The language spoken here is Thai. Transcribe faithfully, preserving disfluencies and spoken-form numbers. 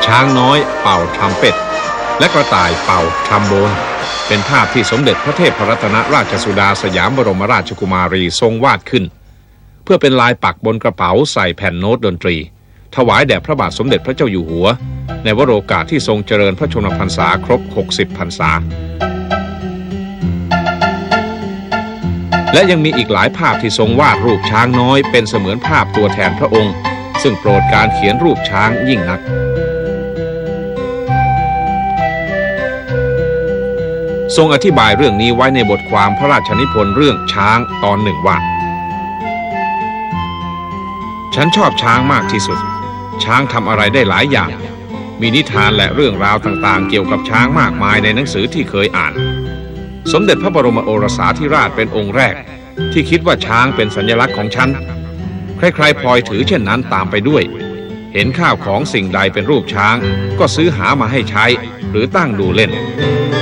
ช้างน้อยเป่าทรัมเป็ตและกระต่ายเป่าทรัมโบนเป็นภาพที่สมเด็จพระเทพรัตนราชสุดาสยามบรมราชกุมารีทรงวาดขึ้นเพื่อเป็นลายปักบนกระเป๋าใส่แผ่นโน้ตดนตรีถวายแด่พระบาทสมเด็จพระเจ้าอยู่หัวในวโรกาสที่ทรงเจริญพระชนมพรรษาครบหกสิบพรรษาและยังมีอีกหลายภาพที่ทรงวาดรูปช้างน้อยเป็นเสมือนภาพตัวแทนพระองค์ซึ่งโปรดการเขียนรูปช้างยิ่งนักทรงอธิบายเรื่องนี้ไว้ในบทความพระราชนิพนธ์เรื่องช้างตอนหนึ่งว่าฉันชอบช้างมากที่สุดช้างทำอะไรได้หลายอย่างมีนิทานและเรื่องราวต่างๆเกี่ยวกับช้างมากมายในหนังสือที่เคยอ่านสมเด็จพระบรมโอรสาธิราชเป็นองค์แรกที่คิดว่าช้างเป็นสัญลักษณ์ของฉันใครๆพลอยถือเช่นนั้นตามไปด้วยเห็นข้าวของสิ่งใดเป็นรูปช้างก็ซื้อหามาให้ใช้หรือตั้งดูเล่น